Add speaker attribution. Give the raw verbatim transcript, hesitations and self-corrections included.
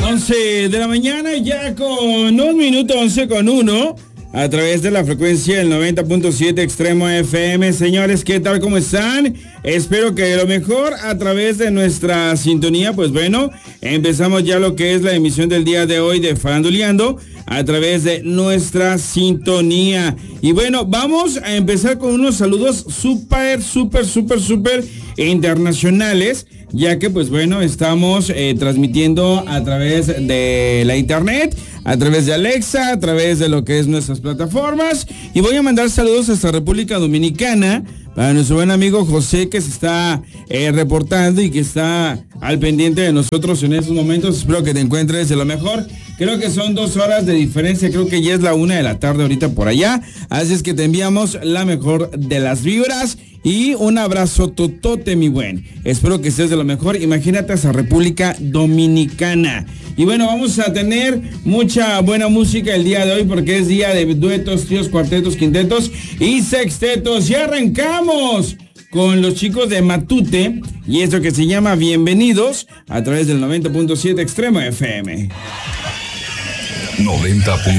Speaker 1: once de la mañana, ya con un minuto, once con uno, a través de la frecuencia del noventa punto siete Extremo F M. Señores, ¿qué tal? ¿Cómo están? Espero que lo mejor a través de nuestra sintonía. Pues bueno, empezamos ya lo que es la emisión del día de hoy de Faranduleando a través de nuestra sintonía. Y bueno, vamos a empezar con unos saludos súper, súper, súper, súper internacionales, ya que pues bueno, estamos eh, transmitiendo a través de la internet, a través de Alexa, a través de lo que es nuestras plataformas. Y voy a mandar saludos hasta República Dominicana para nuestro buen amigo José, que se está eh, reportando y que está al pendiente de nosotros en estos momentos. Espero que te encuentres de lo mejor. Creo que son dos horas de diferencia, creo que ya es la una de la tarde ahorita por allá. Así es que te enviamos la mejor de las vibras y un abrazo totote, mi buen. Espero que estés de lo mejor. Imagínate esa República Dominicana. Y bueno, vamos a tener mucha buena música el día de hoy porque es día de duetos, tríos, cuartetos, quintetos y sextetos. Y arrancamos con los chicos de Matute y esto que se llama Bienvenidos a través del noventa punto siete Extremo F M.
Speaker 2: noventa punto